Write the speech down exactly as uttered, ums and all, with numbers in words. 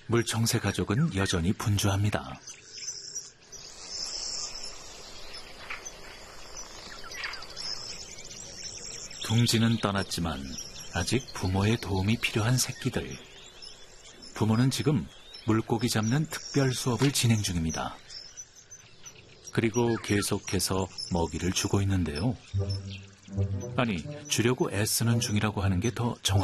물청새 가족은 여전히 분주합니다. 둥지는 떠났지만 아직 부모의 도움이 필요한 새끼들. 부모는 지금 물고기 잡는 특별 수업을 진행 중입니다. 그리고 계속해서 먹이를 주고 있는데요. 아니, 주려고 애쓰는 중이라고 하는 게 더 정확합니다.